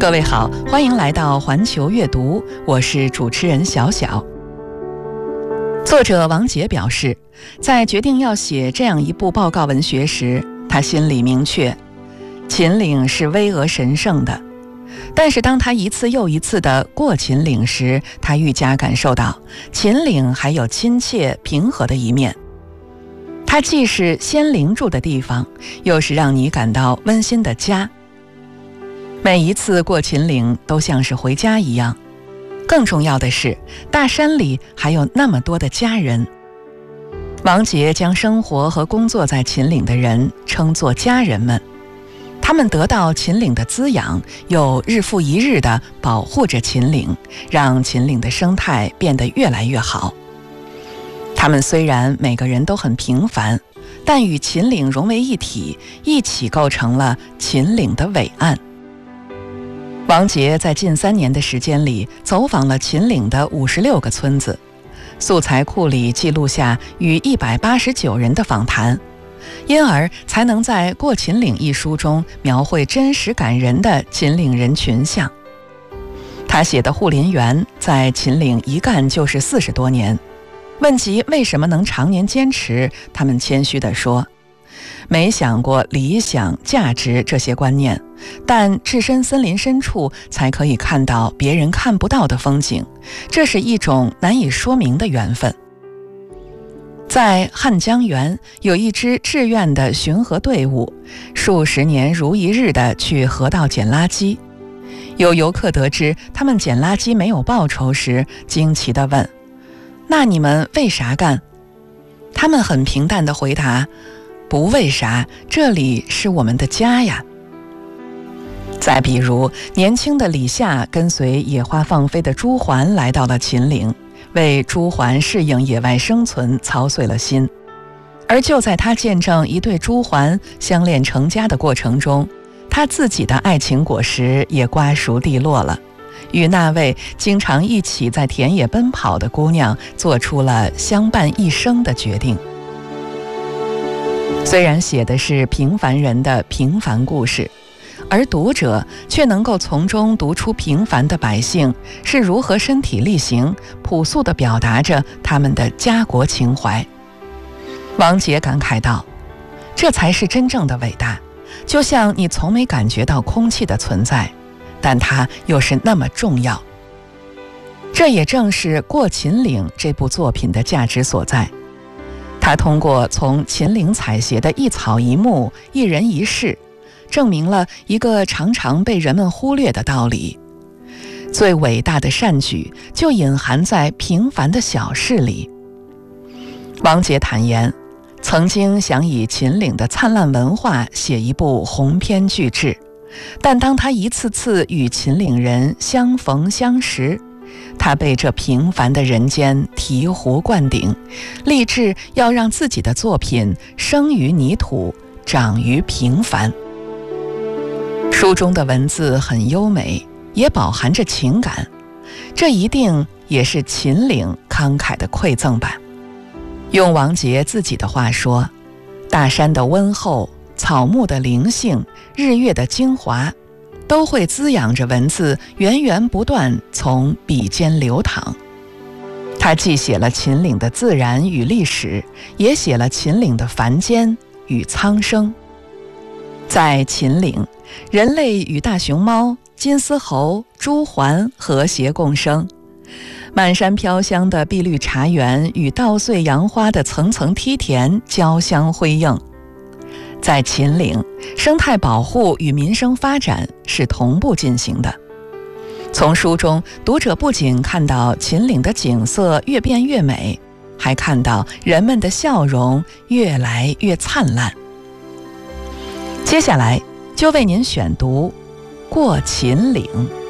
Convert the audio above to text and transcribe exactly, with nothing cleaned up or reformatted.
各位好，欢迎来到环球阅读，我是主持人小小。作者王杰表示，在决定要写这样一部报告文学时，他心里明确，秦岭是巍峨神圣的。但是当他一次又一次地过秦岭时，他愈加感受到秦岭还有亲切平和的一面。它既是仙灵住的地方，又是让你感到温馨的家。每一次过秦岭都像是回家一样。更重要的是，大山里还有那么多的家人。王杰将生活和工作在秦岭的人称作家人们，他们得到秦岭的滋养，又日复一日地保护着秦岭，让秦岭的生态变得越来越好。他们虽然每个人都很平凡，但与秦岭融为一体，一起构成了秦岭的伟岸。王杰在近三年的时间里走访了秦岭的五十六个村子，素材库里记录下与一百八十九人的访谈，因而才能在《过秦岭》一书中描绘真实感人的秦岭人群像。他写的护林员在秦岭一干就是四十多年，问及为什么能常年坚持，他们谦虚地说，没想过理想、价值这些观念，但置身森林深处才可以看到别人看不到的风景，这是一种难以说明的缘分。在汉江源有一支志愿的巡河队伍，数十年如一日地去河道捡垃圾。有游客得知他们捡垃圾没有报酬时，惊奇地问，那你们为啥干？他们很平淡地回答，不为啥，这里是我们的家呀。再比如，年轻的李夏跟随野花放飞的朱鹮来到了秦岭，为朱鹮适应野外生存操碎了心。而就在他见证一对朱鹮相恋成家的过程中，他自己的爱情果实也瓜熟蒂落了，与那位经常一起在田野奔跑的姑娘做出了相伴一生的决定。虽然写的是平凡人的平凡故事，而读者却能够从中读出平凡的百姓是如何身体力行、朴素地表达着他们的家国情怀。王杰感慨道，这才是真正的伟大，就像你从没感觉到空气的存在，但它又是那么重要。这也正是《过秦岭》这部作品的价值所在。他通过从秦岭采撷的一草一木、一人一事，证明了一个常常被人们忽略的道理：最伟大的善举就隐含在平凡的小事里。王杰坦言，曾经想以秦岭的灿烂文化写一部鸿篇巨制，但当他一次次与秦岭人相逢相识，他被这平凡的人间醍醐灌顶，立志要让自己的作品生于泥土，长于平凡。书中的文字很优美，也饱含着情感，这一定也是秦岭慷慨的馈赠吧。用王杰自己的话说，大山的温厚，草木的灵性，日月的精华，都会滋养着文字源源不断从笔尖流淌。他既写了秦岭的自然与历史，也写了秦岭的凡间与苍生。在秦岭，人类与大熊猫、金丝猴、朱鹮和谐共生，满山飘香的碧绿茶园与稻穗杨花的层层梯田交相辉映。在秦岭，生态保护与民生发展是同步进行的。从书中，读者不仅看到秦岭的景色越变越美，还看到人们的笑容越来越灿烂。接下来就为您选读《过秦岭》。